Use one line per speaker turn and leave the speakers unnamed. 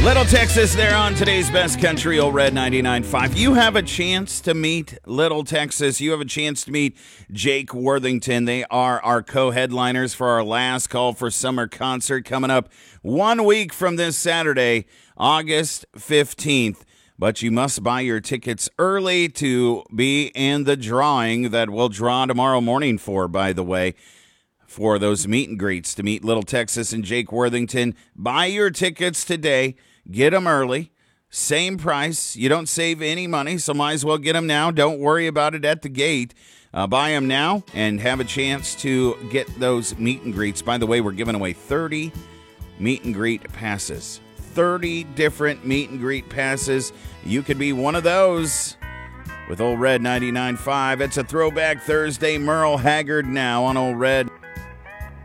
Little Texas there on today's Best Country, Old Red 99.5. You have a chance to meet Little Texas. You have a chance to meet Jake Worthington. They are our co-headliners for our Last Call for Summer concert coming up 1 week from this Saturday, August 15th. But you must buy your tickets early to be in the drawing that we'll draw tomorrow morning for, by the way. For those meet and greets to meet Little Texas and Jake Worthington. Buy your tickets today. Get them early. Same price. You don't save any money, so might as well get them now. Don't worry about it at the gate. Buy them now and have a chance to get those meet and greets. By the way, we're giving away 30 meet and greet passes. 30 different meet and greet passes. You could be one of those. With Old Red 99.5, it's a Throwback Thursday. Merle Haggard now on Old Red.